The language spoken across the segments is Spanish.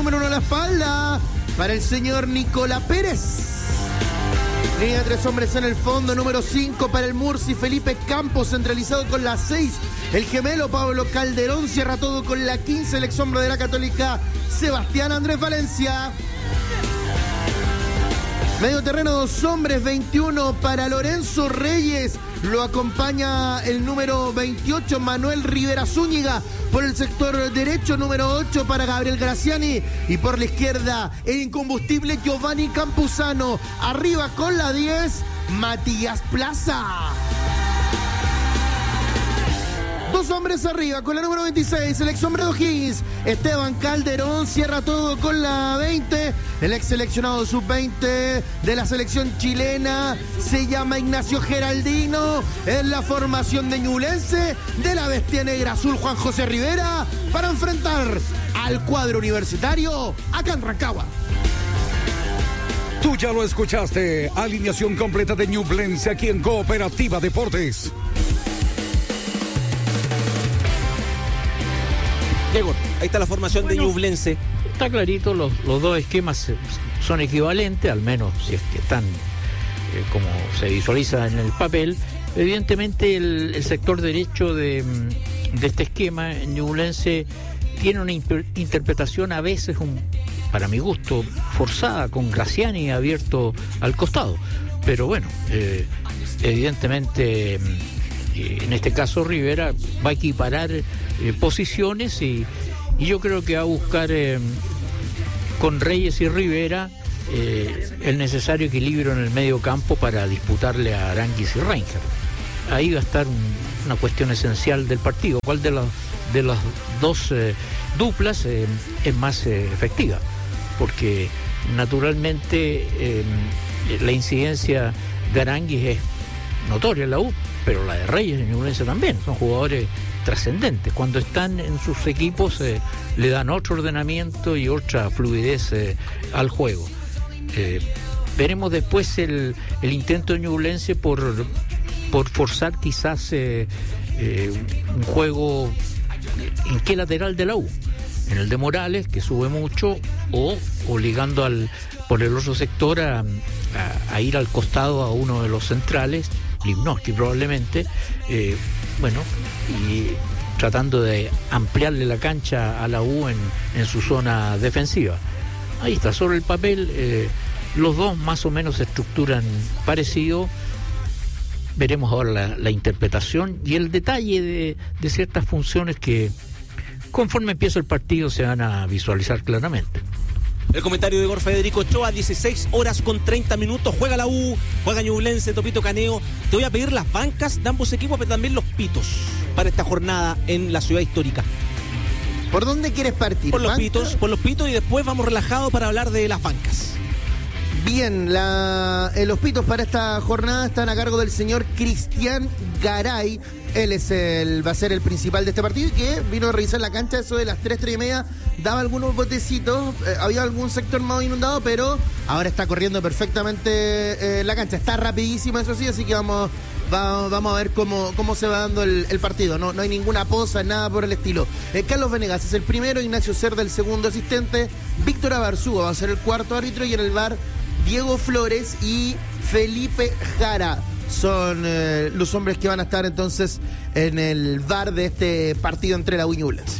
número 1 a la espalda para el señor Nicolás Pérez. Línea de 3 hombres en el fondo, número 5 para el Murci Felipe Campos, centralizado con la 6. El gemelo Pablo Calderón cierra todo con la 15, el ex hombre de la Católica Sebastián Andrés Valencia. Medio terreno, 2 hombres, 21 para Lorenzo Reyes. Lo acompaña el número 28, Manuel Rivera Zúñiga. Por el sector derecho, número 8 para Gabriel Graciani. Y por la izquierda, el incombustible Giovanni Campuzano. Arriba con la 10, Matías Plaza. 2 hombres arriba con la número 26, el ex hombre de O'Higgins, Esteban Calderón, cierra todo con la 20, el ex seleccionado sub-20 de la selección chilena, se llama Ignacio Geraldino, en la formación de Ñublense, de la bestia negra azul Juan José Rivera, para enfrentar al cuadro universitario acá en Rancagua. Tú ya lo escuchaste, alineación completa de Ñublense aquí en Cooperativa Deportes. Diego, ahí está la formación de Ñublense. Está clarito, los dos esquemas son equivalentes, al menos si es que están como se visualiza en el papel. Evidentemente el sector derecho de este esquema Ñublense tiene una interpretación a veces, para mi gusto, forzada, con Graciani abierto al costado. Pero bueno, evidentemente en este caso Rivera va a equiparar posiciones y yo creo que va a buscar con Reyes y Rivera el necesario equilibrio en el medio campo para disputarle a Aranguis y Reinger. Ahí va a estar una cuestión esencial del partido. ¿Cuál de las dos duplas es más efectiva? Porque naturalmente la incidencia de Aranguis es notoria en la U, pero la de Reyes y Ñublense también. Son jugadores trascendentes. Cuando están en sus equipos le dan otro ordenamiento y otra fluidez al juego. Veremos después el intento de Ñublense por forzar quizás un juego en qué lateral de la U, en el de Morales, que sube mucho, o obligando por el otro sector a ir al costado a uno de los centrales, Limnowski probablemente, y tratando de ampliarle la cancha a la U en su zona defensiva. Ahí está, sobre el papel los dos más o menos se estructuran parecido. Veremos ahora la interpretación y el detalle de ciertas funciones que conforme empieza el partido se van a visualizar claramente. El comentario de Igor Federico Ochoa, 16:30, juega la U, juega Ñublense, Topito Caneo. Te voy a pedir las bancas de ambos equipos, pero también los pitos para esta jornada en la ciudad histórica. ¿Por dónde quieres partir? Por los pitos y después vamos relajados para hablar de las bancas. Bien, los pitos para esta jornada están a cargo del señor Cristian Garay. Él va a ser el principal de este partido y que vino a revisar la cancha eso de las 3:30. Daba algunos botecitos, había algún sector más inundado, pero ahora está corriendo perfectamente la cancha. Está rapidísimo, eso sí, así que vamos a ver cómo se va dando el partido. No hay ninguna posa, nada por el estilo. Carlos Venegas es el primero, Ignacio Cerda el segundo asistente, Víctor Abarzúa va a ser el cuarto árbitro y en el VAR Diego Flores y Felipe Jara son los hombres que van a estar entonces en el VAR de este partido entre la U y Ñublense.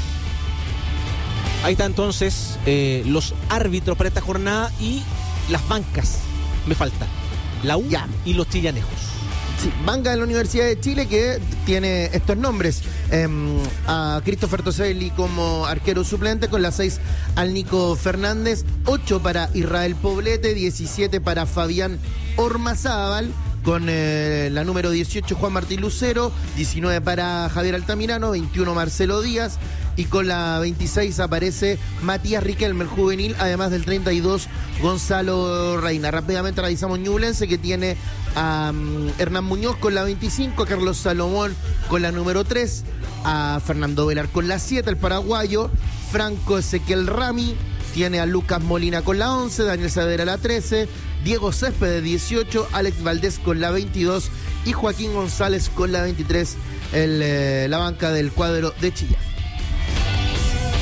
Ahí está entonces los árbitros para esta jornada y las bancas. Me falta la U y los chillanejos. Sí, banca de la Universidad de Chile que tiene estos nombres. A Christopher Toselli como arquero suplente, con la 6 al Nico Fernández, 8 para Israel Poblete, 17 para Fabián Ormazábal, con la número 18 Juan Martín Lucero, 19 para Javier Altamirano, 21 Marcelo Díaz, y con la 26 aparece Matías Riquelme, el juvenil, además del 32 Gonzalo Reina. Rápidamente revisamos Ñublense, que tiene a Hernán Muñoz con la 25, a Carlos Salomón con la número 3, a Fernando Velar con la 7, el paraguayo, Franco Ezequiel Rami, tiene a Lucas Molina con la 11, Daniel Saavedra la 13, Diego Céspedes 18, Alex Valdés con la 22 y Joaquín González con la 23, la banca del cuadro de Chillán.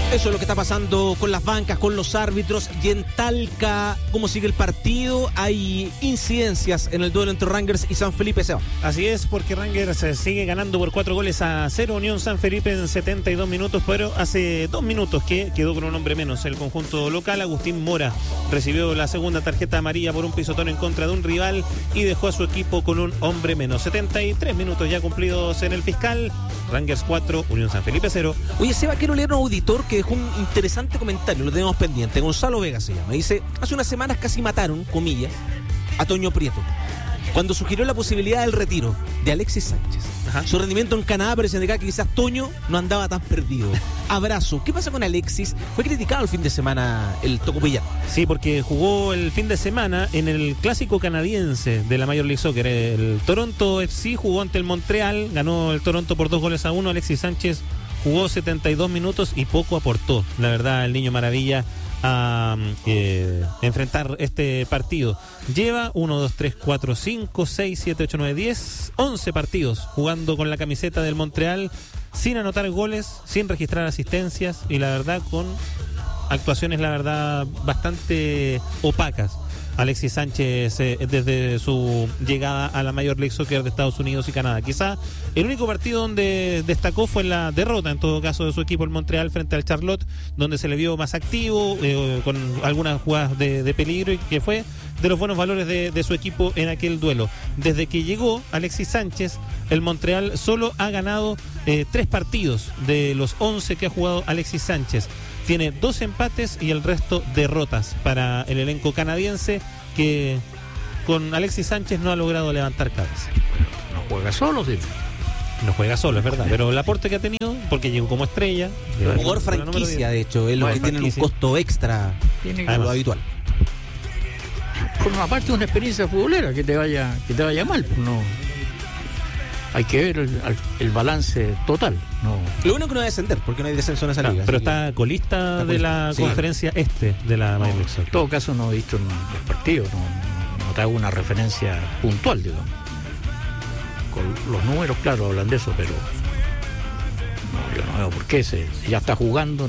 Eso es lo que está pasando con las bancas, con los árbitros. Y en Talca, ¿cómo sigue el partido? Hay incidencias en el duelo entre Rangers y San Felipe, Seba. Así es, porque Rangers sigue ganando por 4-0. Unión San Felipe en 72 minutos, pero hace 2 minutos que quedó con un hombre menos. El conjunto local, Agustín Mora, recibió la segunda tarjeta amarilla por un pisotón en contra de un rival y dejó a su equipo con un hombre menos. 73 minutos ya cumplidos en el fiscal. Rangers 4, Unión San Felipe 0. Oye, Seba, quiero leer a un auditor que dejó un interesante comentario, lo tenemos pendiente. Gonzalo Vega se llama. Dice: hace unas semanas casi mataron, comillas, a Toño Prieto cuando sugirió la posibilidad del retiro de Alexis Sánchez. Ajá. Su rendimiento en Canadá parece indicar que quizás Toño no andaba tan perdido. Abrazo. ¿Qué pasa con Alexis? Fue criticado el fin de semana el Tocopilla. Sí, porque jugó el fin de semana en el clásico canadiense de la Major League Soccer. El Toronto FC jugó ante el Montreal, ganó el Toronto por 2-1. Alexis Sánchez jugó 72 minutos y poco aportó, la verdad, el Niño Maravilla a enfrentar este partido. Lleva 1, 2, 3, 4, 5, 6, 7, 8, 9, 10, 11 partidos jugando con la camiseta del Montreal, sin anotar goles, sin registrar asistencias y la verdad con actuaciones, la verdad, bastante opacas. Alexis Sánchez desde su llegada a la Major League Soccer de Estados Unidos y Canadá. Quizá el único partido donde destacó fue la derrota, en todo caso, de su equipo, el Montreal, frente al Charlotte, donde se le vio más activo, con algunas jugadas de peligro, y que fue de los buenos valores de su equipo en aquel duelo. Desde que llegó Alexis Sánchez, el Montreal solo ha ganado 3 partidos de los 11 que ha jugado Alexis Sánchez. Tiene 2 empates y el resto derrotas para el elenco canadiense, que con Alexis Sánchez no ha logrado levantar cabeza. No juega solo, sí. No juega solo, es verdad, pero el aporte que ha tenido, porque llegó como estrella. Jugador franquicia, de hecho, es lo que tiene un costo extra a lo habitual. Forma parte de una experiencia futbolera, que te vaya mal, no. Hay que ver el balance total. No. Lo bueno que no va a descender, porque no hay descenso en esa liga. Pero está colista de la conferencia de la Major League Soccer. En todo caso, no he visto en los partidos, no te hago una referencia puntual, digamos. Con los números, claro, hablan de eso, pero no, yo no veo por qué. Si ya está jugando,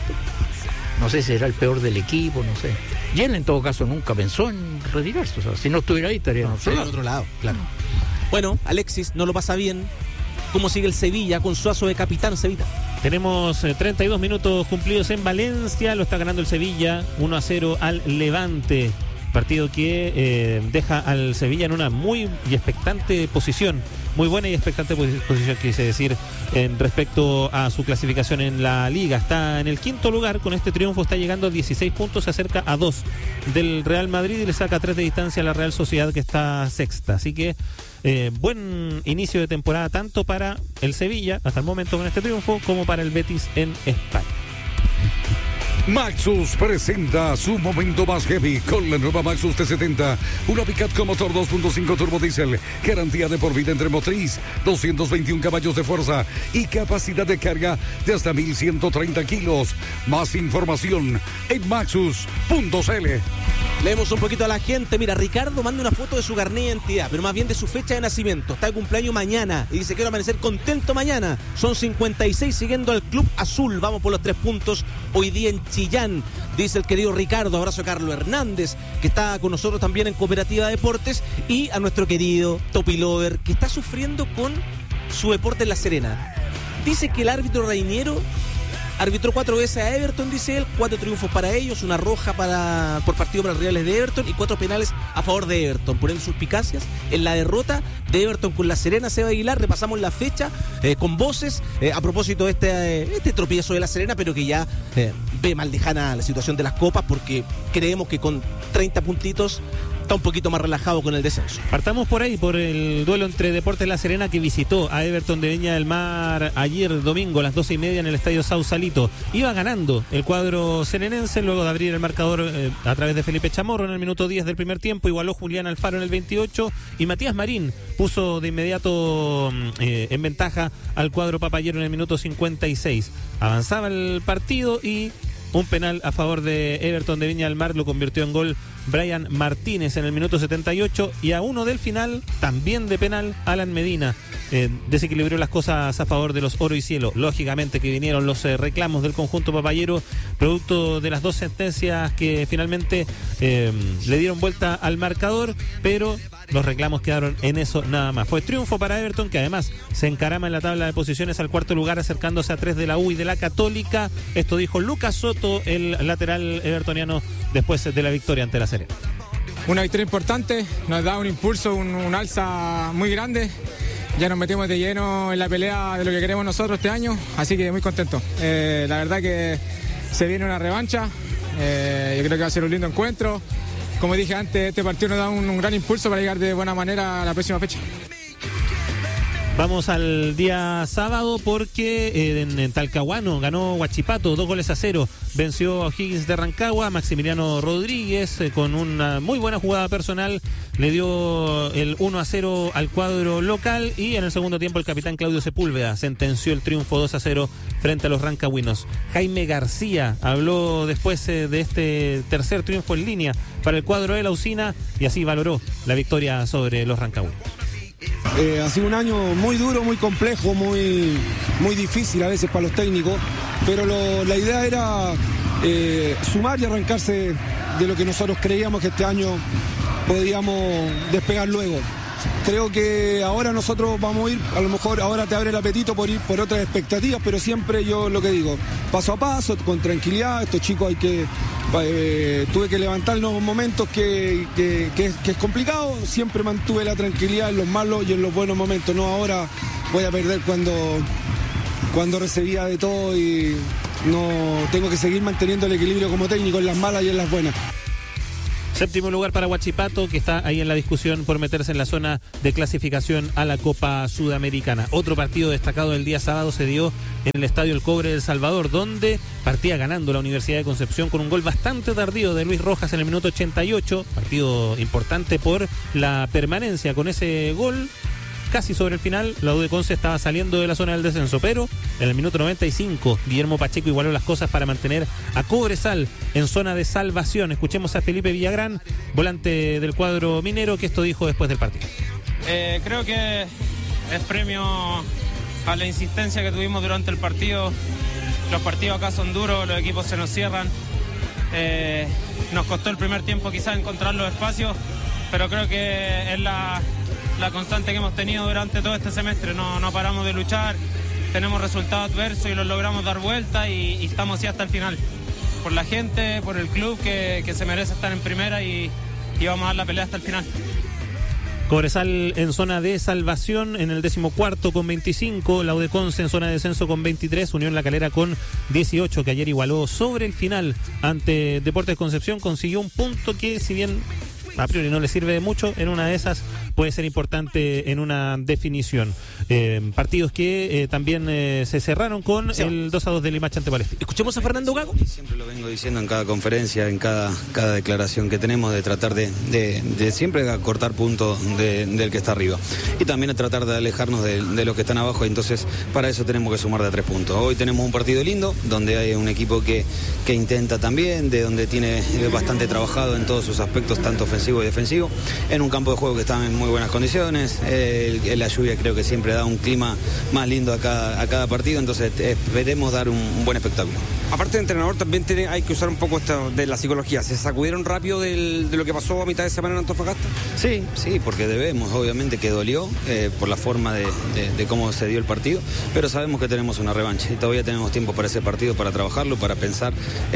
no sé si será el peor del equipo, no sé. Y él, en todo caso, nunca pensó en retirarse. O sea, si no estuviera ahí, estaría en otro lado, claro. Bueno, Alexis no lo pasa bien. ¿Cómo sigue el Sevilla con Suazo de capitán, Sevilla? Tenemos 32 minutos cumplidos en Valencia. Lo está ganando el Sevilla 1-0 al Levante. Partido que deja al Sevilla en una muy y expectante posición. Muy buena y expectante posición, quise decir, en respecto a su clasificación en la liga. Está en el 5º lugar. Con este triunfo está llegando a 16 puntos. Se acerca a 2 del Real Madrid y le saca 3 de distancia a la Real Sociedad, que está sexta. Así que buen inicio de temporada tanto para el Sevilla hasta el momento con este triunfo, como para el Betis en España. Maxus presenta su momento más heavy con la nueva Maxus T70, una pick-up con motor 2.5 turbo diesel, garantía de por vida entre motriz, 221 caballos de fuerza y capacidad de carga de hasta 1.130 kilos. Más información en maxus.cl. Leemos un poquito a la gente. Mira, Ricardo manda una foto de su carnet de identidad, pero más bien de su fecha de nacimiento. Está de cumpleaños mañana y dice: quiero amanecer contento mañana. Son 56 siguiendo al Club Azul. Vamos por los 3 puntos hoy día en Chillán, dice el querido Ricardo. Abrazo a Carlos Hernández, que está con nosotros también en Cooperativa Deportes, y a nuestro querido Topi Lover, que está sufriendo con su deporte en La Serena. Dice que el árbitro Reiniero arbitró 4 veces a Everton, dice él, 4 triunfos para ellos, una roja por partido para los rivales de Everton y 4 penales a favor de Everton, poniendo suspicacias en la derrota de Everton con La Serena. Seba Aguilar, repasamos la fecha con voces a propósito de este tropiezo de La Serena, pero que ya ve mal lejana la situación de las copas, porque creemos que con 30 puntitos está un poquito más relajado con el descenso. Partamos por ahí, por el duelo entre Deportes La Serena, que visitó a Everton de Viña del Mar ayer domingo a las 12:30 en el estadio Sausalito. Iba ganando el cuadro serenense luego de abrir el marcador a través de Felipe Chamorro en el minuto 10 del primer tiempo. Igualó Julián Alfaro en el 28 y Matías Marín puso de inmediato en ventaja al cuadro papayero en el minuto 56. Avanzaba el partido y un penal a favor de Everton de Viña del Mar lo convirtió en gol Brian Martínez en el minuto 78, y a 1 del final, también de penal, Alan Medina desequilibró las cosas a favor de los Oro y Cielo. Lógicamente que vinieron los reclamos del conjunto papayero, producto de las dos sentencias que finalmente le dieron vuelta al marcador, pero los reclamos quedaron en eso nada más. Fue triunfo para Everton, que además se encarama en la tabla de posiciones al cuarto lugar, acercándose a 3 de la U y de la Católica. Esto dijo Lucas Soto, el lateral evertoniano, después de la victoria ante la Serena. Una victoria importante, nos da un impulso, un alza muy grande. Ya nos metemos de lleno en la pelea de lo que queremos nosotros este año, así que muy contento. La verdad que se viene una revancha, yo creo que va a ser un lindo encuentro. Como dije antes, este partido nos da un gran impulso para llegar de buena manera a la próxima fecha. Vamos al día sábado porque en Talcahuano ganó Huachipato 2-0. Venció a O'Higgins de Rancagua. Maximiliano Rodríguez con una muy buena jugada personal le dio el 1-0 al cuadro local, y en el segundo tiempo el capitán Claudio Sepúlveda sentenció el triunfo 2-0 frente a los rancagüinos. Jaime García habló después de este tercer triunfo en línea para el cuadro de la Usina y así valoró la victoria sobre los rancagüinos. Ha sido un año muy duro, muy complejo, muy difícil a veces para los técnicos, pero la idea era sumar y arrancarse de lo que nosotros creíamos que este año podíamos despegar luego. Creo que ahora nosotros vamos a ir, a lo mejor ahora te abre el apetito por ir por otras expectativas, pero siempre yo lo que digo, paso a paso, con tranquilidad. Estos chicos tuve que levantarlos en momentos que es complicado. Siempre mantuve la tranquilidad en los malos y en los buenos momentos. No, ahora voy a perder cuando recibía de todo, y no tengo que seguir manteniendo el equilibrio como técnico en las malas y en las buenas. Séptimo lugar para Huachipato, que está ahí en la discusión por meterse en la zona de clasificación a la Copa Sudamericana. Otro partido destacado del día sábado se dio en el Estadio El Cobre de El Salvador, donde partía ganando la Universidad de Concepción con un gol bastante tardío de Luis Rojas en el minuto 88. Partido importante por la permanencia con ese gol. Casi sobre el final, la U de Conce estaba saliendo de la zona del descenso, pero en el minuto 95, Guillermo Pacheco igualó las cosas para mantener a Cobresal en zona de salvación. Escuchemos a Felipe Villagrán, volante del cuadro minero, que esto dijo después del partido. Creo que es premio a la insistencia que tuvimos durante el partido. Los partidos acá son duros, los equipos se nos cierran. Nos costó el primer tiempo quizás encontrar los espacios, pero creo que es la constante que hemos tenido durante todo este semestre. No paramos de luchar, tenemos resultados adversos y los logramos dar vuelta, y estamos así hasta el final. Por la gente, por el club que se merece estar en primera, y vamos a dar la pelea hasta el final. Cobresal en zona de salvación en el 14º con 25, la U de Conce en zona de descenso con 23, Unión La Calera con 18, que ayer igualó sobre el final ante Deportes Concepción. Consiguió un punto que, si bien a priori no le sirve de mucho, en una de esas puede ser importante en una definición. Partidos que también se cerraron con el 2-2 de Limache ante Palestina. Escuchemos a Fernando Gago. Siempre lo vengo diciendo en cada conferencia, en cada declaración que tenemos, de tratar de siempre acortar puntos del que está arriba, y también de tratar de alejarnos de los que están abajo. Entonces, para eso tenemos que sumar de 3 puntos. Hoy tenemos un partido lindo, donde hay un equipo que intenta también, de donde tiene bastante trabajado en todos sus aspectos, tanto ofensivo y defensivo, en un campo de juego que está en muy buenas condiciones. La lluvia creo que siempre da un clima más lindo a cada partido, entonces esperemos dar un buen espectáculo. Aparte de entrenador, también hay que usar un poco esto de la psicología. ¿Se sacudieron rápido de lo que pasó a mitad de semana en Antofagasta? Sí, porque debemos, obviamente que dolió por la forma de cómo se dio el partido, pero sabemos que tenemos una revancha y todavía tenemos tiempo para ese partido, para trabajarlo, para pensar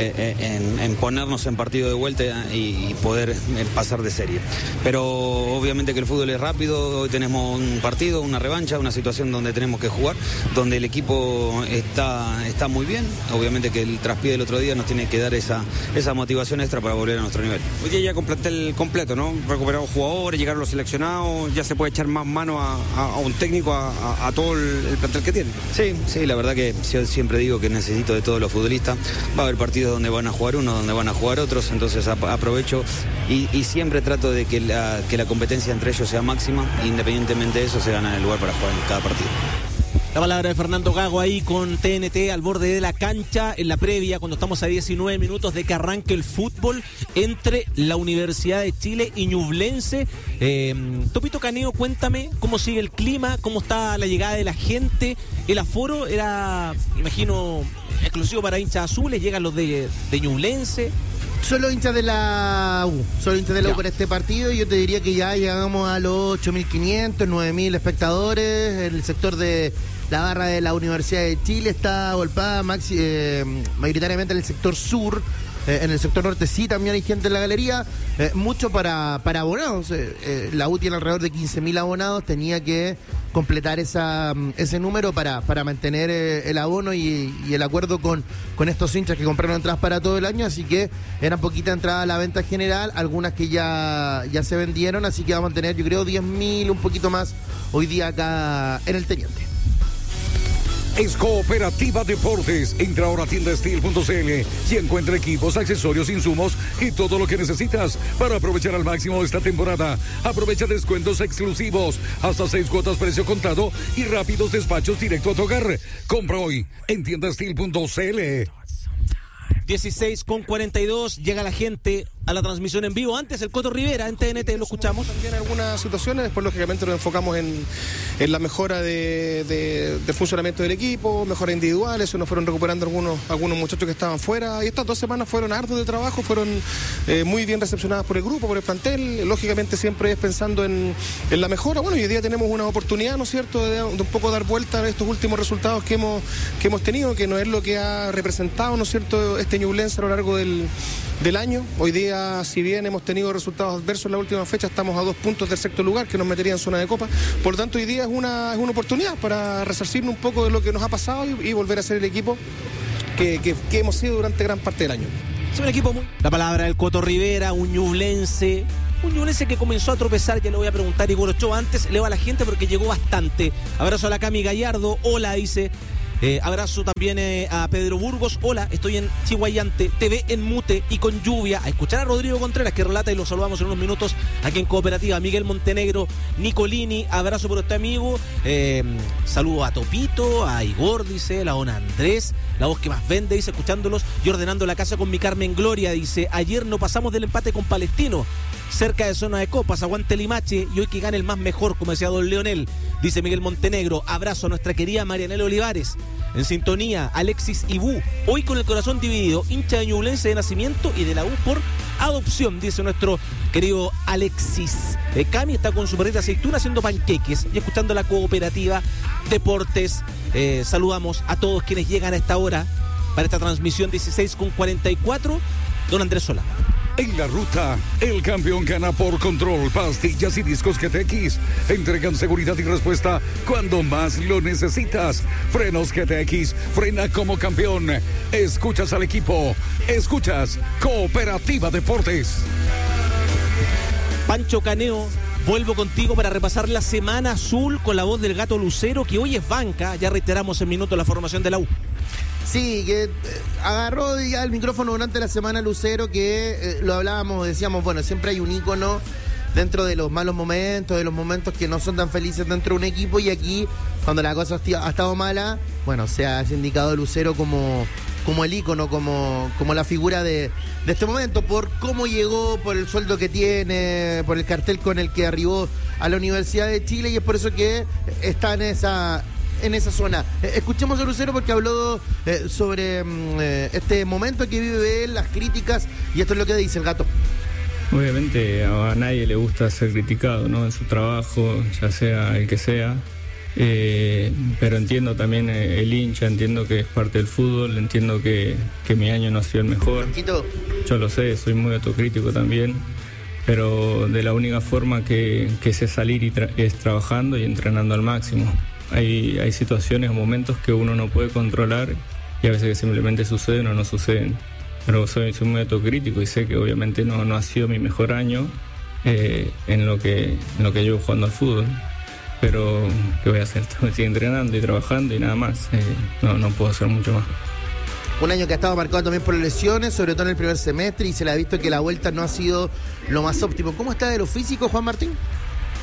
en ponernos en partido de vuelta y poder pasar de serie. Pero obviamente que el fútbol es rápido. Hoy tenemos un partido, una revancha, una situación donde tenemos que jugar, donde el equipo está muy bien. Obviamente que el traspié del otro día nos tiene que dar esa motivación extra para volver a nuestro nivel. Hoy día ya con plantel completo, ¿no? Recuperaron jugadores, llegaron los seleccionados, ya se puede echar más mano a un técnico, a todo el plantel que tiene. Sí, la verdad que yo siempre digo que necesito de todos los futbolistas. Va a haber partidos donde van a jugar unos, donde van a jugar otros, entonces aprovecho y siempre trato de que la competencia entre ellos sea máxima. Independientemente de eso, se gana el lugar para jugar en cada partido. La palabra de Fernando Gago ahí con TNT al borde de la cancha en la previa, cuando estamos a 19 minutos de que arranque el fútbol entre la Universidad de Chile y Ñublense. Topito Caneo, cuéntame cómo sigue el clima, cómo está la llegada de la gente. El aforo era, imagino, exclusivo para hinchas azules, llegan los de Ñublense. Solo hinchas de la U, por este partido. Yo te diría que ya llegamos a los 8.500, 9.000 espectadores. El sector de la barra de la Universidad de Chile está golpeada mayoritariamente en el sector sur. En el sector norte sí también hay gente en la galería. Mucho para abonados. La U tiene alrededor de 15.000 abonados. Tenía que completar ese número para mantener el abono y el acuerdo con estos hinchas que compraron entradas para todo el año. Así que eran poquitas entradas a la venta general, algunas que ya se vendieron. Así que vamos a tener, yo creo, 10.000, un poquito más hoy día acá en el Teniente. Es Cooperativa Deportes. Entra ahora a tiendasteel.cl y encuentra equipos, accesorios, insumos y todo lo que necesitas para aprovechar al máximo esta temporada. Aprovecha descuentos exclusivos, hasta 6 cuotas precio contado y rápidos despachos directo a tu hogar. Compra hoy en tiendasteel.cl. 16:42, llega la gente a la transmisión en vivo. Antes el Coto Rivera en TNT, lo escuchamos. También algunas situaciones, después lógicamente nos enfocamos en la mejora del funcionamiento del equipo, mejoras individuales, se nos fueron recuperando algunos muchachos que estaban fuera, y estas 2 semanas fueron arduas de trabajo, fueron muy bien recepcionadas por el grupo, por el plantel, lógicamente siempre es pensando en la mejora. Bueno, hoy día tenemos una oportunidad, ¿no es cierto?, de un poco dar vuelta a estos últimos resultados que hemos tenido, que no es lo que ha representado, ¿no es cierto?, este Ñublense a lo largo del año. Hoy día, si bien hemos tenido resultados adversos en la última fecha, estamos a 2 puntos del sexto lugar, que nos metería en zona de copa. Por lo tanto, hoy día es una oportunidad para resarcirnos un poco de lo que nos ha pasado y volver a ser el equipo que hemos sido durante gran parte del año. Es un equipo muy... La palabra del Coto Rivera, un Ñublense que comenzó a tropezar. Ya le voy a preguntar a Igor Ochoa. Antes leo a la gente porque llegó bastante. Abrazo a la Cami Gallardo. Hola, dice. Abrazo también a Pedro Burgos. Hola, estoy en Chihuayante, TV en mute y con lluvia. A escuchar a Rodrigo Contreras, que relata, y lo saludamos en unos minutos aquí en Cooperativa. Miguel Montenegro, Nicolini, abrazo por este amigo. Saludo a Topito, a Igor, dice, la Ona Andrés, la voz que más vende, dice, escuchándolos y ordenando la casa con mi Carmen Gloria, dice. Ayer no pasamos del empate con Palestino, cerca de zona de copas, aguante Limache y hoy que gane el más mejor, como decía don Leonel, dice Miguel Montenegro. Abrazo a nuestra querida Marianela Olivares, en sintonía. Alexis Ibú, hoy con el corazón dividido, hincha de Ñublense de nacimiento y de la U por adopción, dice nuestro querido Alexis. Cami está con su perrita aceituna haciendo panqueques y escuchando la Cooperativa Deportes. Saludamos a todos quienes llegan a esta hora para esta transmisión 16:44. Don Andrés Solá. En la ruta, el campeón gana por control. Pastillas y discos GTX entregan seguridad y respuesta cuando más lo necesitas. Frenos GTX, frena como campeón. Escuchas al equipo, escuchas Cooperativa Deportes. Pancho Caneo, vuelvo contigo para repasar la semana azul con la voz del Gato Lucero, que hoy es banca. Ya reiteramos en minutos la formación de la U. Sí, que agarró ya el micrófono durante la semana Lucero, que lo hablábamos, decíamos, bueno, siempre hay un ícono dentro de los malos momentos, de los momentos que no son tan felices dentro de un equipo, y aquí, cuando la cosa ha estado mala, bueno, se ha indicado Lucero como el ícono, como la figura de este momento, por cómo llegó, por el sueldo que tiene, por el cartel con el que arribó a la Universidad de Chile, y es por eso que está en esa zona. Escuchemos a Lucero porque habló sobre este momento que vive él, las críticas, y esto es lo que dice el Gato. Obviamente a nadie le gusta ser criticado, ¿no?, en su trabajo, ya sea el que sea, pero entiendo también el hincha, entiendo que es parte del fútbol, entiendo que mi año no ha sido el mejor. Yo lo sé, soy muy autocrítico también, pero de la única forma que sé salir es trabajando y entrenando al máximo. Hay situaciones o momentos que uno no puede controlar y a veces que simplemente suceden o no suceden. Pero soy muy autocrítico y sé que obviamente no ha sido mi mejor año en lo que llevo jugando al fútbol. Pero ¿qué voy a hacer? Estoy entrenando y trabajando y nada más. No puedo hacer mucho más. Un año que ha estado marcado también por lesiones, sobre todo en el primer semestre, y se le ha visto que la vuelta no ha sido lo más óptimo. ¿Cómo está de lo físico, Juan Martín?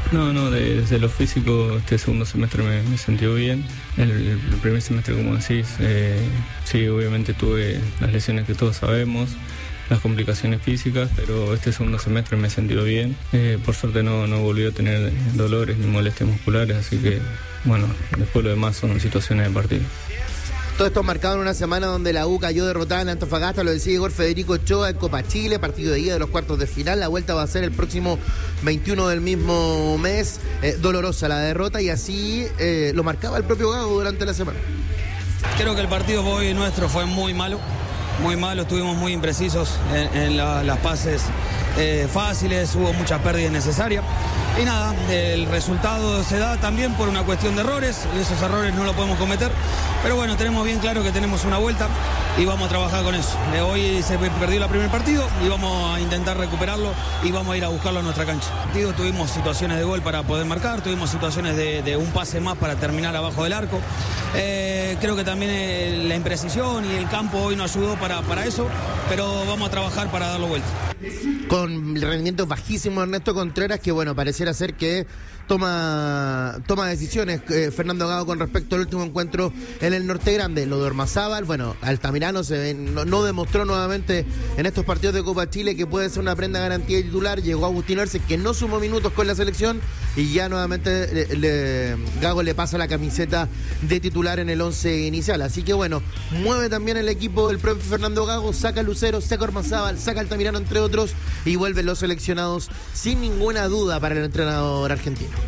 No, desde lo físico este segundo semestre me he sentido bien. El primer semestre, como decís, sí, obviamente tuve las lesiones que todos sabemos, las complicaciones físicas, pero este segundo semestre me he sentido bien. Por suerte no volví a tener dolores ni molestias musculares, así que, bueno, después lo demás son situaciones de partido. Todo esto marcado en una semana donde la U cayó derrotada en Antofagasta, lo decía Igor Federico Ochoa, en Copa Chile, partido de ida de los cuartos de final. La vuelta va a ser el próximo 21 del mismo mes. Dolorosa la derrota, y así lo marcaba el propio Gago durante la semana. Creo que el partido hoy nuestro fue muy malo, estuvimos muy imprecisos en las pases fáciles, hubo muchas pérdidas innecesarias. Y nada, el resultado se da también por una cuestión de errores, y esos errores no los podemos cometer. Pero bueno, tenemos bien claro que tenemos una vuelta y vamos a trabajar con eso. Hoy se perdió el primer partido y vamos a intentar recuperarlo y vamos a ir a buscarlo a nuestra cancha. Tuvimos situaciones de gol para poder marcar, tuvimos situaciones de un pase más para terminar abajo del arco. Creo que también la imprecisión y el campo hoy nos ayudó para eso, pero vamos a trabajar para darlo vuelta. Con el rendimiento bajísimo de Ernesto Contreras, que bueno, pareciera ser que toma decisiones Fernando Gago con respecto al último encuentro en el Norte Grande. Lo de Ormazábal, bueno, Altamirano no demostró nuevamente en estos partidos de Copa Chile que puede ser una prenda garantía de titular. Llegó Agustín Arce, que no sumó minutos con la selección, y ya nuevamente Gago le pasa la camiseta de titular en el 11 inicial. Así que bueno, mueve también el equipo del propio Fernando Gago, saca a Lucero, saca a Ormazábal, saca a Altamirano, entre otros, y vuelven los seleccionados sin ninguna duda para el entrenador argentino.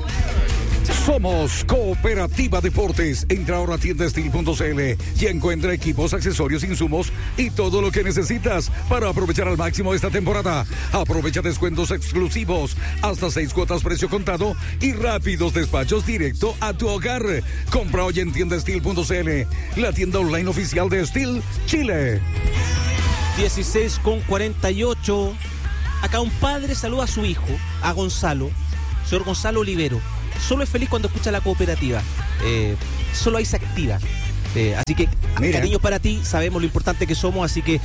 Somos Cooperativa Deportes. Entra ahora a tiendastil.cl y encuentra equipos, accesorios, insumos y todo lo que necesitas para aprovechar al máximo esta temporada. Aprovecha descuentos exclusivos, hasta 6 cuotas precio contado y rápidos despachos directo a tu hogar. Compra hoy en tiendastil.cl, la tienda online oficial de Steel Chile. 16:48. Acá un padre saluda a su hijo, a Gonzalo, señor Gonzalo Olivero. Solo es feliz cuando escucha la cooperativa. Solo ahí se activa. Así que, cariño para ti, sabemos lo importante que somos, así que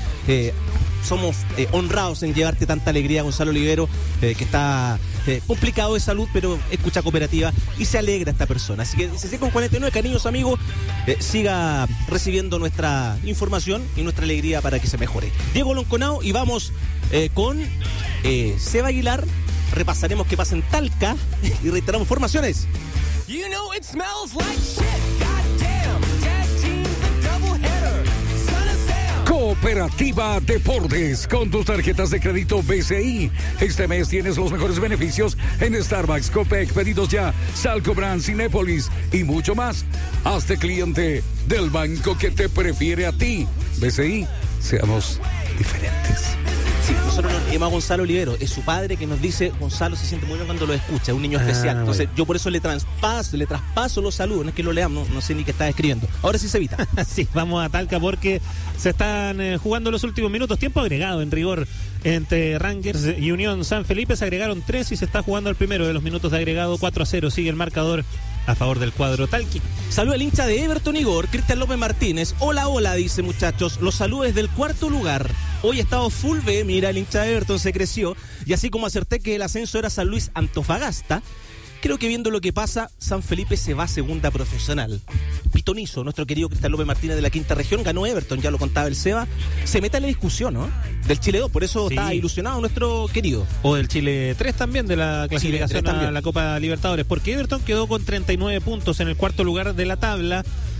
somos honrados en llevarte tanta alegría, Gonzalo Olivero, que está complicado de salud, pero escucha cooperativa y se alegra esta persona. Así que 16:49, cariños amigos, siga recibiendo nuestra información y nuestra alegría para que se mejore. Diego Lonconao, y vamos con Seba Aguilar. Repasaremos qué pasa en Talca y reiteramos formaciones. You know it smells like shit. Goddamn. Tag team the doubleheader. Son of Sam. Cooperativa Deportes, con tus tarjetas de crédito BCI. Este mes tienes los mejores beneficios en Starbucks, Copec, Pedidos Ya, Salco Brand, Cinépolis y mucho más. Hazte cliente del banco que te prefiere a ti. BCI, seamos diferentes. Sí, nosotros nos llamamos Gonzalo Olivero, es su padre que nos dice: Gonzalo se siente muy bien cuando lo escucha, es un niño especial. Entonces yo por eso le traspaso los saludos, no es que lo leamos, no sé ni qué está escribiendo. Ahora sí se evita. Sí, vamos a Talca porque se están jugando los últimos minutos, tiempo agregado en rigor entre Rangers y Unión San Felipe. Se agregaron 3 y se está jugando el primero de los minutos de agregado. 4-0 sigue el marcador a favor del cuadro talqui. Saluda al hincha de Everton Igor, Cristian López Martínez. Hola, dice, muchachos, los saludos desde el cuarto lugar. Hoy he estado full B, mira, el hincha de Everton se creció. Y así como acerté que el ascenso era San Luis Antofagasta, creo que viendo lo que pasa, San Felipe se va a segunda profesional. Pitonizo, nuestro querido Cristian López Martínez de la quinta región, ganó Everton, ya lo contaba el Seba. Se mete en la discusión, ¿no? Del Chile 2, por eso sí. Está ilusionado nuestro querido. O del Chile 3 también, de la clasificación a la Copa Libertadores, porque Everton quedó con 39 puntos en el cuarto lugar de la tabla,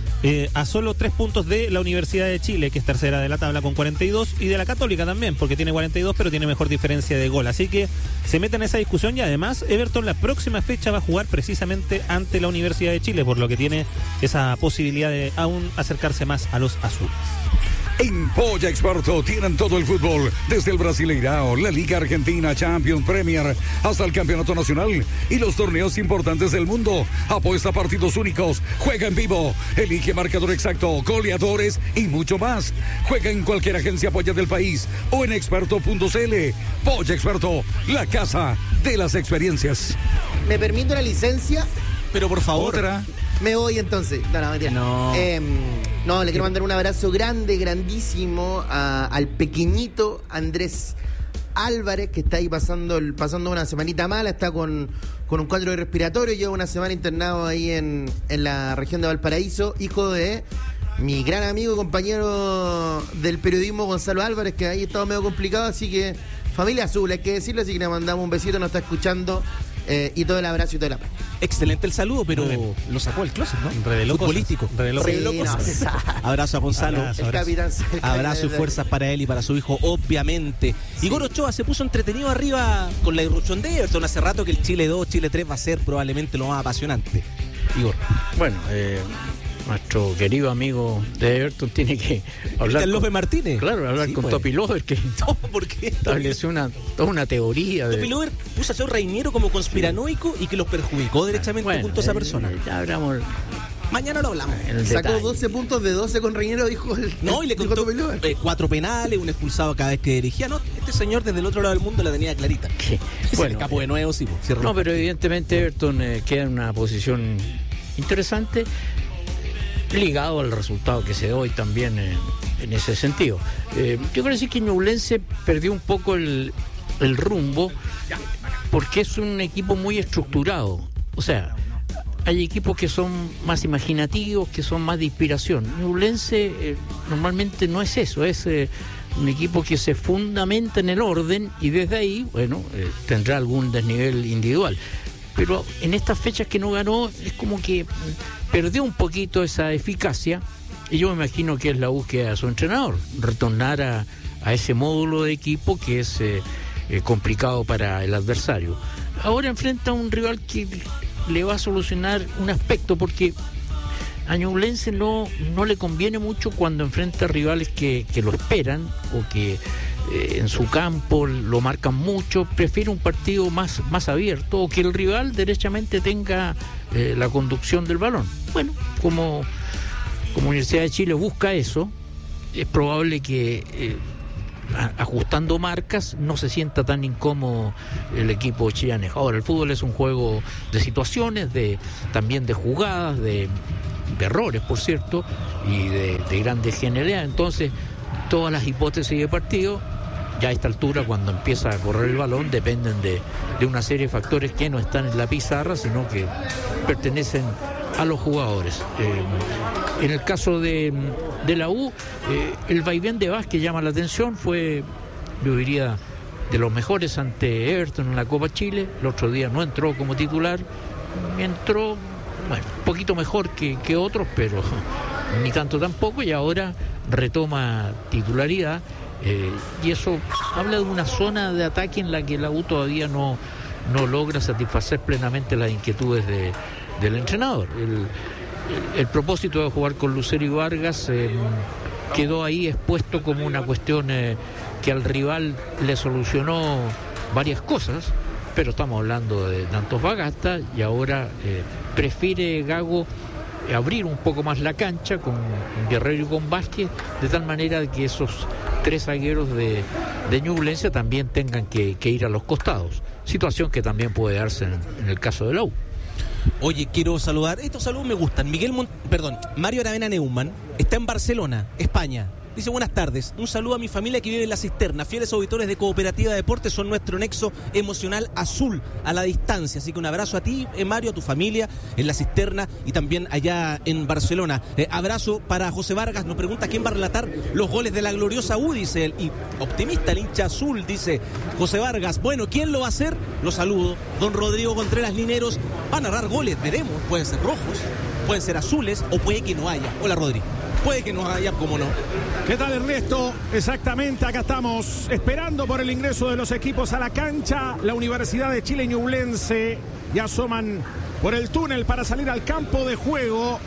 a solo 3 puntos de la Universidad de Chile, que es tercera de la tabla con 42, y de la Católica también, porque tiene 42, pero tiene mejor diferencia de gol. Así que se mete en esa discusión, y además Everton la próxima fecha va a jugar precisamente ante la Universidad de Chile, por lo que tiene esa posibilidad de aún acercarse más a los azules. En Polla Experto tienen todo el fútbol, desde el Brasileirao, la Liga Argentina, Champions, Premier, hasta el Campeonato Nacional y los torneos importantes del mundo. Apuesta a partidos únicos, juega en vivo, elige marcador exacto, goleadores y mucho más. Juega en cualquier agencia Polla del país o en experto.cl. Polla Experto, la casa de las experiencias. ¿Me permite una licencia? Pero por favor. ¿Otra? Me voy entonces. No, mentira. No, le quiero mandar un abrazo grande, grandísimo al pequeñito Andrés Álvarez, que está ahí pasando una semanita mala, está con un cuadro respiratorio, lleva una semana internado ahí en la región de Valparaíso, hijo de mi gran amigo y compañero del periodismo Gonzalo Álvarez, que ahí estaba medio complicado, así que familia azul, hay que decirlo, así que le mandamos un besito, nos está escuchando, y todo el abrazo y toda la paz. Excelente el saludo, pero lo sacó del closet, ¿no? Reveló Futbolístico. Reveló cosas. Abrazo a Gonzalo. Abrazo y fuerzas para él y para su hijo, obviamente. Sí. Igor Ochoa se puso entretenido arriba con la irrupción de Everton. Hace rato que el Chile 2, Chile 3 va a ser probablemente lo más apasionante. Igor. Bueno, nuestro querido amigo de Everton tiene que hablar con López Martínez. Claro, hablar con Topi Lover, que no, ¿por qué? Estableció toda una teoría. Topi Lover puso a ser Reiniero como conspiranoico y que los perjudicó derechamente junto a esa persona. Ya hablamos. Mañana lo hablamos. Sacó 12 puntos de 12 con Reiniero, dijo y le contó 4 penales, un expulsado cada vez que dirigía. No, este señor desde el otro lado del mundo la tenía clarita. Se le escapó de nuevo, sí. No, pero evidentemente Everton queda en una posición interesante, ligado al resultado que se da hoy también en ese sentido. Yo quiero decir que Ñublense perdió un poco el rumbo, porque es un equipo muy estructurado. O sea, hay equipos que son más imaginativos, que son más de inspiración. Ñublense normalmente no es eso, es un equipo que se fundamenta en el orden y desde ahí, tendrá algún desnivel individual. Pero en estas fechas que no ganó, es como que perdió un poquito esa eficacia, y yo me imagino que es la búsqueda de su entrenador, retornar a ese módulo de equipo que es complicado para el adversario. Ahora enfrenta a un rival que le va a solucionar un aspecto, porque a Ñublense no le conviene mucho cuando enfrenta a rivales que lo esperan o que en su campo lo marcan mucho. Prefiere un partido más abierto, o que el rival derechamente tenga la conducción del balón. Bueno, como Universidad de Chile busca eso, es probable que ajustando marcas no se sienta tan incómodo el equipo chillanejo. Ahora, el fútbol es un juego de situaciones, también de jugadas, de errores, por cierto, y de grandes genialidades. Entonces, todas las hipótesis de partido, ya a esta altura, cuando empieza a correr el balón, dependen de una serie de factores que no están en la pizarra, sino que pertenecen a los jugadores. En el caso de la U, el vaivén de Vázquez llama la atención. Fue, yo diría, de los mejores ante Everton en la Copa Chile. El otro día no entró como titular, entró un poquito mejor que otros, pero ni tanto tampoco, y ahora retoma titularidad. Y eso habla de una zona de ataque en la que la U todavía no logra satisfacer plenamente las inquietudes del entrenador. El propósito de jugar con Lucero y Vargas quedó ahí expuesto como una cuestión que al rival le solucionó varias cosas, pero estamos hablando de Antofagasta, y ahora prefiere Gago abrir un poco más la cancha con Guerrero y con Vázquez, de tal manera que esos 3 zagueros de Ñublense también tengan que ir a los costados, situación que también puede darse en el caso de la U. Oye, quiero saludar, estos saludos me gustan. Mario Aravena Neumann está en Barcelona, España. Dice: buenas tardes, un saludo a mi familia que vive en La Cisterna. Fieles auditores de Cooperativa Deportes, son nuestro nexo emocional azul a la distancia. Así que un abrazo a ti, Mario, a tu familia en La Cisterna y también allá en Barcelona. Abrazo para José Vargas, nos pregunta quién va a relatar los goles de la gloriosa U, dice él. Y optimista, el hincha azul, dice José Vargas. Bueno, ¿quién lo va a hacer? Lo saludo. Don Rodrigo Contreras Lineros va a narrar goles, veremos. Pueden ser rojos, pueden ser azules o puede que no haya. Hola, Rodrigo. Puede que no haya, como no. ¿Qué tal, Ernesto? Exactamente, acá estamos esperando por el ingreso de los equipos a la cancha. La Universidad de Chile y Ñublense ya asoman por el túnel para salir al campo de juego.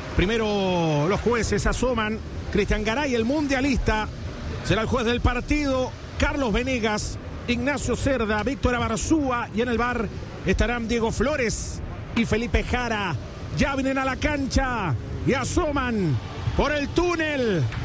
Primero los jueces asoman. Cristian Garay, el mundialista, será el juez del partido. Carlos Venegas, Ignacio Cerda, Víctor Abarzúa, y en el VAR estarán Diego Flores y Felipe Jara. Ya vienen a la cancha y asoman por el túnel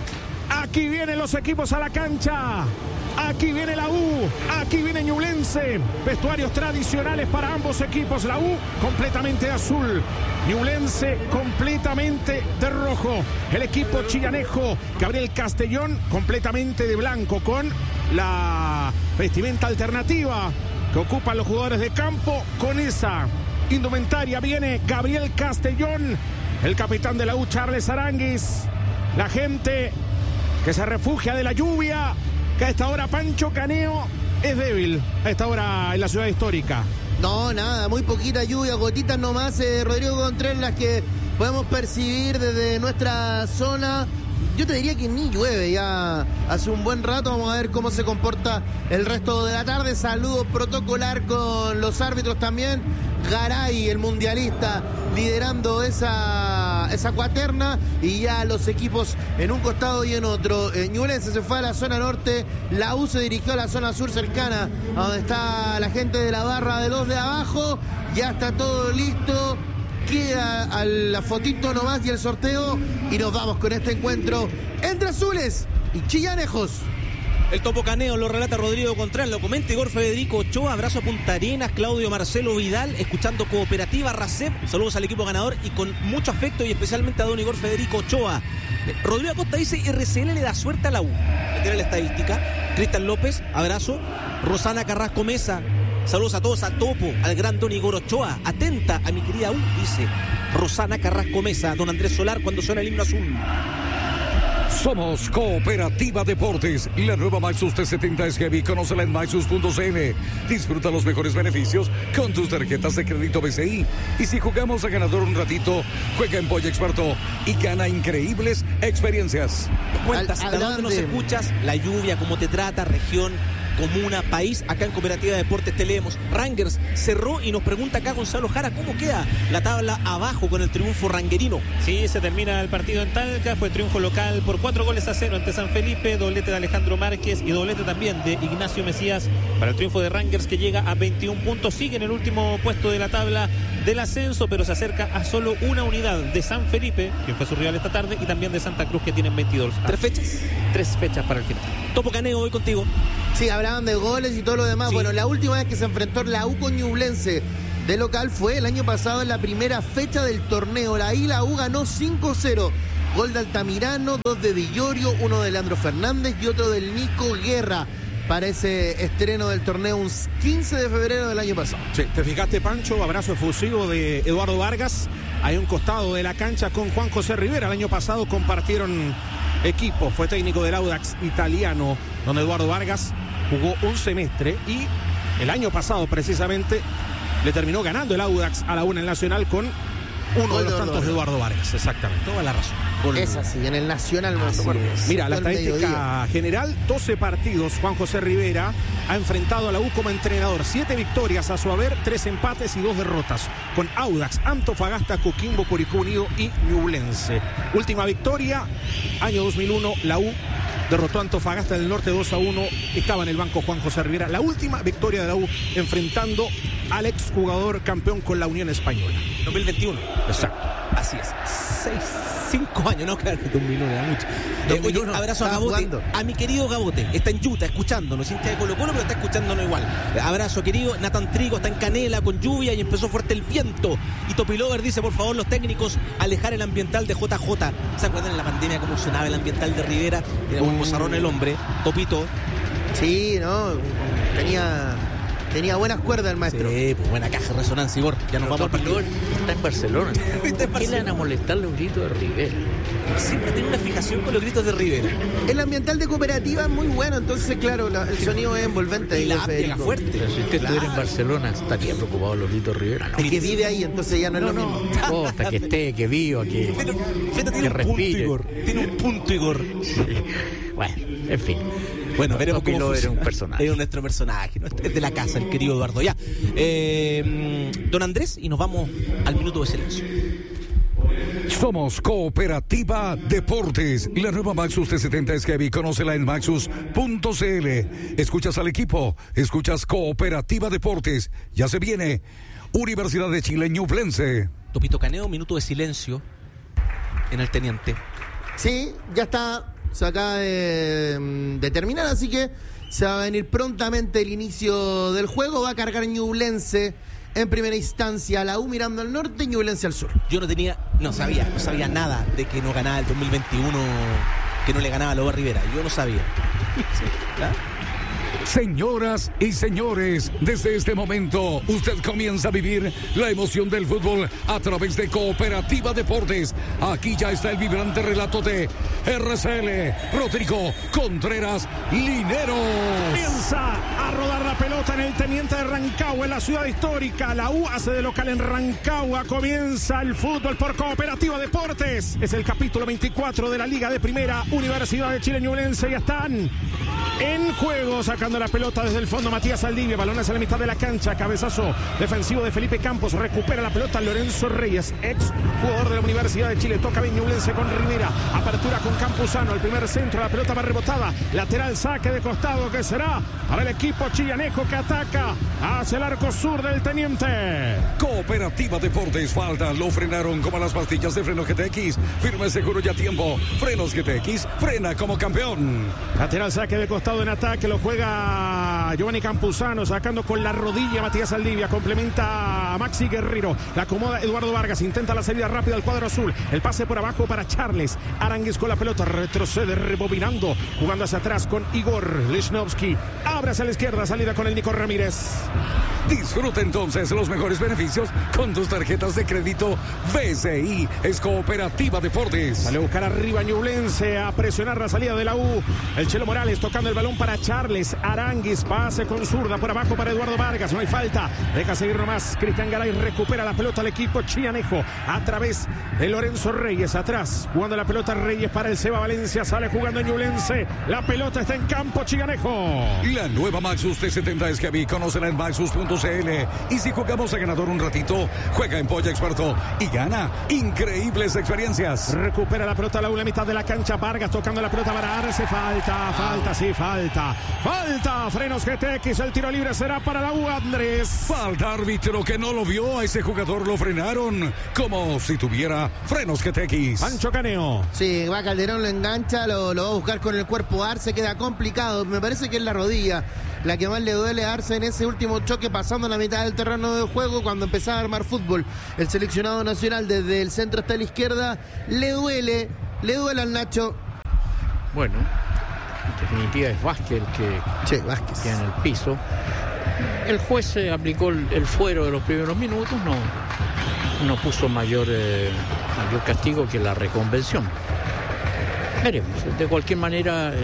Aquí vienen los equipos a la cancha. Aquí viene la U, aquí viene Ñublense. Vestuarios tradicionales para ambos equipos. La U completamente de azul, Ñublense completamente de rojo. El equipo chillanejo, Gabriel Castellón, completamente de blanco, con la vestimenta alternativa que ocupan los jugadores de campo. Con esa indumentaria viene Gabriel Castellón, el capitán de la U, Charles Aranguis. La gente que se refugia de la lluvia, que a esta hora Pancho Caneo es débil, a esta hora en la ciudad histórica. No, nada, muy poquita lluvia, gotitas nomás, Rodrigo Contreras, las que podemos percibir desde nuestra zona. Yo te diría que ni llueve ya hace un buen rato. Vamos a ver cómo se comporta el resto de la tarde. Saludo protocolar con los árbitros también. Garay, el mundialista, liderando esa cuaterna, y ya los equipos en un costado y en otro. Ñublense se fue a la zona norte, la U se dirigió a la zona sur cercana, a donde está la gente de la barra de los de abajo. Ya está todo listo. Queda a la fotito nomás y el sorteo, y nos vamos con este encuentro entre azules y chillanejos. El Topo Caneo lo relata Rodrigo Contreras, lo comenta Igor Federico Ochoa. Abrazo a Punta Arenas, Claudio Marcelo Vidal, escuchando Cooperativa Racep. Saludos al equipo ganador y con mucho afecto, y especialmente a don Igor Federico Ochoa. Rodrigo Acosta dice: RCL le da suerte a la U. Le tiene la estadística. Cristian López, abrazo. Rosana Carrasco Mesa, saludos a todos, a Topo, al gran don Igor Ochoa. Atenta a mi querida U, dice Rosana Carrasco Mesa. Don Andrés Solar, cuando suena el himno azul. Somos Cooperativa Deportes. La nueva Maxus T70 es heavy. Conócela en maxus.cl. Disfruta los mejores beneficios con tus tarjetas de crédito BCI. Y si jugamos a ganador un ratito, juega en Polla Experto y gana increíbles experiencias. Cuentas, ¿de dónde nos escuchas? La lluvia, cómo te trata, región, comuna, país. Acá en Cooperativa Deportes te leemos. Rangers cerró, y nos pregunta acá Gonzalo Jara: ¿cómo queda la tabla abajo con el triunfo ranguerino? Sí, se termina el partido en Talca. Fue triunfo local por 4-0 ante San Felipe. Doblete de Alejandro Márquez y doblete también de Ignacio Mesías para el triunfo de Rangers, que llega a 21 puntos. Sigue en el último puesto de la tabla del ascenso, pero se acerca a solo una unidad de San Felipe, que fue su rival esta tarde, y también de Santa Cruz, que tienen 22. 3 fechas. 3 fechas para el final. Topo Caneo, voy contigo. Sí, hablaban de goles y todo lo demás. Sí. Bueno, la última vez que se enfrentó la U con Ñublense de local fue el año pasado, en la primera fecha del torneo. Ahí la U ganó 5-0. Gol de Altamirano, 2 de Villorio, 1 de Leandro Fernández y otro del Nico Guerra, para ese estreno del torneo un 15 de febrero del año pasado. Sí, te fijaste, Pancho, abrazo efusivo de Eduardo Vargas, ahí a un costado de la cancha con Juan José Rivera. El año pasado compartieron equipo, fue técnico del Audax italiano, donde Eduardo Vargas jugó un semestre, y el año pasado precisamente le terminó ganando el Audax a la U en el Nacional con uno de los tantos de Eduardo Vargas. Exactamente. Toda la razón. Es así, en el Nacional. Mira, la estadística general: 12 partidos. Juan José Rivera ha enfrentado a la U como entrenador. 7 victorias a su haber, 3 empates y 2 derrotas. Con Audax, Antofagasta, Coquimbo, Curicó Unido y Ñublense. Última victoria, año 2001, la U derrotó a Antofagasta del Norte 2-1. Estaba en el banco Juan José Rivera. La última victoria de la U enfrentando al exjugador campeón con la Unión Española. 2021. Exacto. Así es. 5 años, no, claro, 2001 era mucho. Oye, abrazo a Gabote, jugando. A mi querido Gabote, está en Utah escuchándonos, hincha de Colo Colo, pero está escuchándonos igual. Abrazo, querido. Nathan Trigo está en Canela con lluvia y empezó fuerte el viento. Y Topilover dice: por favor, los técnicos, alejar el ambiental de JJ. ¿Se acuerdan en la pandemia cómo sonaba el ambiental de Rivera? Era un bozarrón el hombre. Topito. Sí, no, tenía buenas cuerdas el maestro. Sí, pues buena caja de resonancia, Igor. Ya nos vamos al partido. Está en Barcelona. ¿Por qué le van a molestar los gritos de Rivera? Siempre tiene una fijación con los gritos de Rivera. El ambiental de Cooperativa es muy bueno, entonces, claro, el sonido es envolvente. Y la pega fuerte. Pero si usted estuviera en Barcelona, estaría preocupado los gritos de Rivera. No. Es que vive ahí, entonces ya no es lo mismo. No, hasta que esté, que viva, que respire. Tiene un punto, Igor. Sí. Bueno, en fin. Bueno, veremos cómo era un personaje. Era nuestro personaje, ¿no? Es de la casa, el querido Eduardo. Ya. Don Andrés, y nos vamos al minuto de silencio. Somos Cooperativa Deportes. La nueva Maxus T70 es heavy. Conócela en maxus.cl. Escuchas al equipo, escuchas Cooperativa Deportes. Ya se viene Universidad de Chile, Ñublense. Topito Caneo, minuto de silencio en el Teniente. Sí, ya está se acaba de terminar, así que se va a venir prontamente el inicio del juego. Va a cargar Ñublense en primera instancia, la U mirando al norte y Ñublense al sur. Yo no sabía nada de que no ganaba el 2021, que no le ganaba a Lobo Rivera. Yo no sabía. Sí, ¿verdad? Señoras y señores, desde este momento usted comienza a vivir la emoción del fútbol a través de Cooperativa Deportes. Aquí ya está el vibrante relato de RCL, Rodrigo Contreras Lineros. Comienza a rodar la pelota en el Teniente de Rancagua, en la ciudad histórica. La U hace de local en Rancagua. Comienza el fútbol por Cooperativa Deportes. Es el capítulo 24 de la Liga de Primera. Universidad de Chile Ñublense ya están en juego, sacando la pelota desde el fondo Matías Saldivia. Balón hacia la mitad de la cancha. Cabezazo defensivo de Felipe Campos. Recupera la pelota Lorenzo Reyes, ex jugador de la Universidad de Chile. Toca bien Ñublense con Rivera. Apertura con Campuzano. El primer centro. La pelota va rebotada. Lateral, saque de costado que será para el equipo chillanejo que ataca hacia el arco sur del Teniente. Cooperativa Deportes, falta. Lo frenaron como las pastillas de freno GTX. Firme, seguro y a tiempo. Frenos GTX. Frena como campeón. Lateral, saque de costado en ataque. Lo juega Giovanni Campuzano, sacando con la rodilla Matías Saldivia. Complementa a Maxi Guerrero. La acomoda Eduardo Vargas. Intenta la salida rápida al cuadro azul. El pase por abajo para Charles Aránguiz con la pelota. Retrocede rebobinando. Jugando hacia atrás con Igor Lichnowsky. Abre hacia la izquierda. Salida con el Nico Ramírez. Disfruta entonces los mejores beneficios con tus tarjetas de crédito BCI. Es Cooperativa Deportes. Sale a buscar arriba Ñublense, a presionar la salida de la U. El Chelo Morales tocando el balón para Charles Aránguiz. Pase con zurda por abajo para Eduardo Vargas. No hay falta. Deja seguir nomás. Cristian Garay recupera la pelota al equipo chillanejo a través de Lorenzo Reyes. Atrás, jugando la pelota Reyes para el Seba Valencia. Sale jugando Ñublense. La pelota está en campo chillanejo. La nueva Maxus T70 es Heavy. Conócela en Maxus.cl. Y si jugamos a ganador un ratito, juega en Polla Experto y gana increíbles experiencias. Recupera la pelota a la U, la mitad de la cancha. Vargas tocando la pelota para Arce. Falta. Frenos GTX. El tiro libre será para la U, Andrés. Falta, árbitro, que no lo vio. A ese jugador lo frenaron como si tuviera frenos GTX. Pancho Caneo. Sí, va Calderón, lo engancha, lo va a buscar con el cuerpo. Arce queda complicado. Me parece que es la rodilla la que más le duele a Arce en ese último choque, pasando la mitad del terreno de juego cuando empezaba a armar fútbol. El seleccionado nacional desde el centro hasta la izquierda le duele al Nacho. Bueno, en definitiva es Vázquez el que Vázquez queda en el piso. El juez aplicó el fuero de los primeros minutos, no puso mayor castigo que la reconvención. Veremos. De cualquier manera,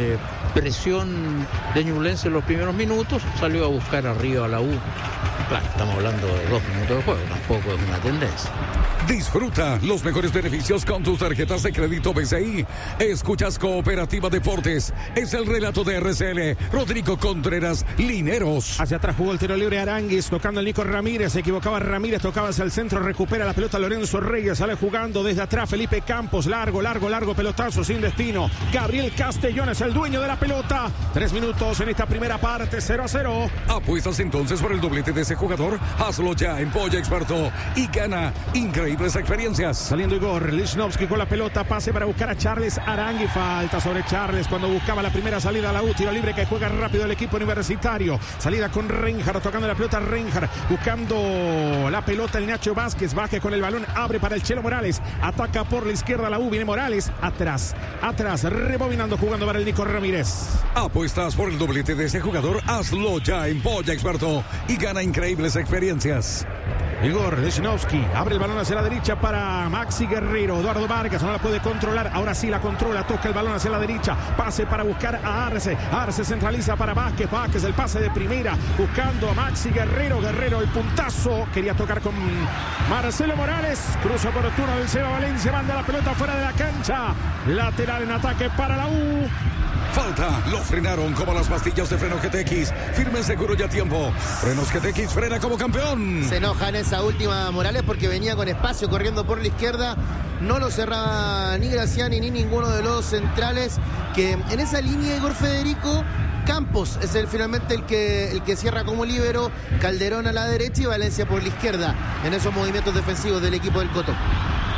presión de Ñublense en los primeros minutos, salió a buscar arriba a la U. Claro, estamos hablando de 2 minutos de juego, tampoco es una tendencia. Disfruta los mejores beneficios con tus tarjetas de crédito BCI. Escuchas Cooperativa Deportes. Es el relato de RCL, Rodrigo Contreras Lineros. Hacia atrás jugó el tiro libre Aránguiz, tocando el Nico Ramírez. Se equivocaba Ramírez, tocaba hacia el centro, recupera la pelota Lorenzo Reyes. Sale jugando desde atrás Felipe Campos. Largo, pelotazo sin destino. Gabriel Castellón es el dueño de la pelota. 3 minutos en esta primera parte, 0-0. ¿Apuestas entonces por el doblete de ese jugador? Hazlo ya en Polla Experto y gana increíbles experiencias. Saliendo Igor Lichnowsky con la pelota, pase para buscar a Charles Aránguiz. Falta sobre Charles cuando buscaba la primera salida a la U. Tiro libre que juega rápido el equipo universitario. Salida con Reinhardt, tocando la pelota Reinhardt, buscando la pelota el Nacho Vázquez. Con el balón, abre para el Chelo Morales. Ataca por la izquierda la U. Viene Morales atrás, rebobinando, jugando para el Nico Ramírez. ¿Apuestas por el doblete de ese jugador? Hazlo ya en Polla Experto y gana increíbles experiencias. Igor Lichnowsky abre el balón hacia la derecha para Maxi Guerrero. Eduardo Vargas no la puede controlar. Ahora sí la controla. Toca el balón hacia la derecha. Pase para buscar a Arce. Arce centraliza para Vázquez. Vázquez el pase de primera. Buscando a Maxi Guerrero. Guerrero el puntazo. Quería tocar con Marcelo Morales. Cruzo oportuno del Seba Valencia. Manda la pelota fuera de la cancha. Lateral en ataque para la U. Falta, lo frenaron como las pastillas de freno GTX. Firme, seguro y a tiempo. Frenos GTX, frena como campeón. Se enoja en esa última Morales porque venía con espacio corriendo por la izquierda. No lo cerraba ni Graciani ni ninguno de los centrales. Que en esa línea, Igor Federico, Campos es finalmente el que cierra como líbero. Calderón a la derecha y Valencia por la izquierda en esos movimientos defensivos del equipo del Coto.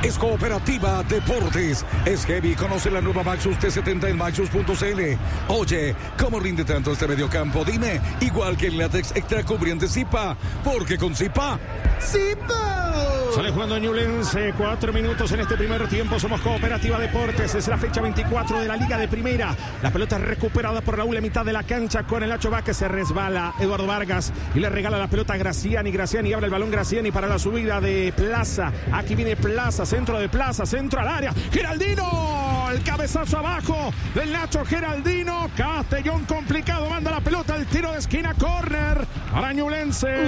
Es Cooperativa Deportes. Es heavy. Conoce la nueva Maxus T70 en maxus.cl. Oye, ¿cómo rinde tanto este mediocampo? Dime, igual que el látex extra cubriente Zipa. Porque con Zipa... ¡Zipa! Sale jugando Ñublense, 4 minutos en este primer tiempo. Somos Cooperativa Deportes. Es la fecha 24 de la Liga de Primera. La pelota es recuperada por Raúl en mitad de la cancha con el Nacho Vázquez. Se resbala Eduardo Vargas y le regala la pelota a Graciani. Graciani abre el balón. Graciani para la subida de Plaza. Aquí viene Plaza, centro de Plaza, centro al área. Geraldino, el cabezazo abajo del Nacho Geraldino. Castellón complicado, manda la pelota, el tiro de esquina, córner para Ñublense.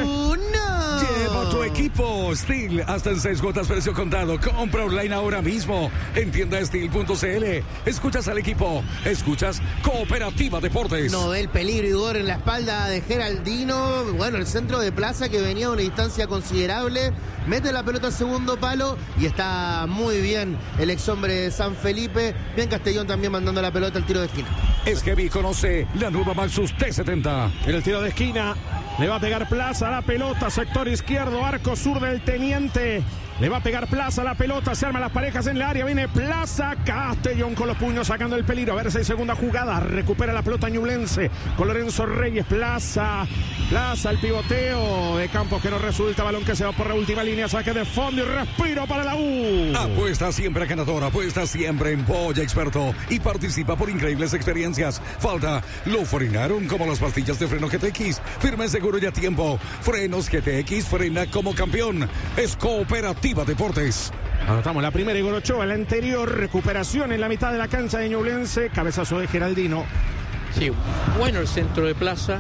Lleva tu equipo Steel hasta en 6 cuotas precio contado. Compra online ahora mismo en tiendasteel.cl. Escuchas al equipo, escuchas Cooperativa Deportes. No ve el peligro, Igor, en la espalda de Geraldino. Bueno, el centro de Plaza que venía a una distancia considerable. Mete la pelota al segundo palo y está muy bien el ex hombre de San Felipe. Bien Castellón también mandando la pelota al tiro de esquina. Es heavy, conoce la nueva Maxus T70. En el tiro de esquina le va a pegar Plaza a la pelota, sector izquierdo, arco sur del Teniente. Le va a pegar Plaza a la pelota, se arman las parejas en el área, viene Plaza, Castellón con los puños sacando el peligro. A ver si hay segunda jugada, recupera la pelota Ñublense con Lorenzo Reyes. Plaza, el pivoteo de Campos que no resulta, balón que se va por la última línea, saque de fondo y respiro para la U. Apuesta siempre ganador, apuesta siempre en Polla Experto y participa por increíbles experiencias. Falta, lo frenaron como las pastillas de freno GTX, firme, seguro y a tiempo. Frenos GTX, frena como campeón. Es Cooperativa Deportes. Anotamos la primera, Igor Ochoa en la anterior, recuperación en la mitad de la cancha de Ñublense, cabezazo de Geraldino. Sí, bueno el centro de Plaza,